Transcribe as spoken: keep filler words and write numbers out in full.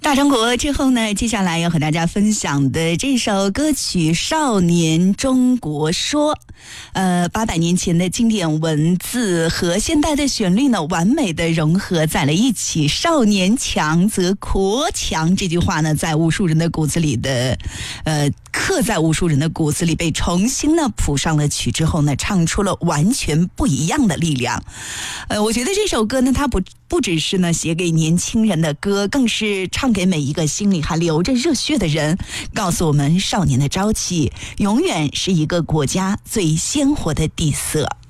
大中国之后呢，接下来要和大家分享的这首歌曲《少年中国说》，呃，八百年前的经典文字和现代的旋律呢，完美的融合在了一起。少年强则国强这句话呢，在无数人的骨子里的，呃，刻在无数人的骨子里，被重新呢谱上了曲之后呢，唱出了完全不一样的力量。呃，我觉得这首歌呢，它不不只是呢写给年轻人的歌，更是唱给每一个心里还流着热血的人，告诉我们少年的朝气永远是一个国家最鲜活的底色。